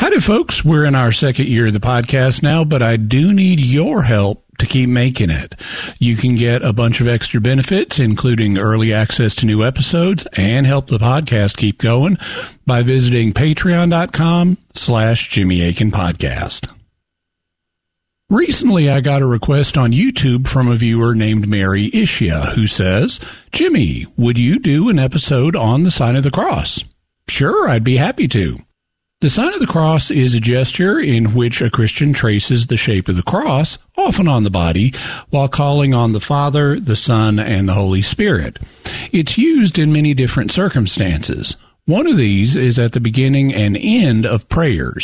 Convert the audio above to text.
Howdy, folks. We're in our second year of the podcast now, but I do need your help to keep making it. You can get a bunch of extra benefits, including early access to new episodes, and help the podcast keep going by visiting patreon.com/Jimmy Akin Podcast. Recently, I got a request on YouTube from a viewer named Mary Ishia, who says, "Jimmy, would you do an episode on the sign of the cross?" Sure, I'd be happy to. The sign of the cross is a gesture in which a Christian traces the shape of the cross, often on the body, while calling on the Father, the Son, and the Holy Spirit. It's used in many different circumstances. One of these is at the beginning and end of prayers.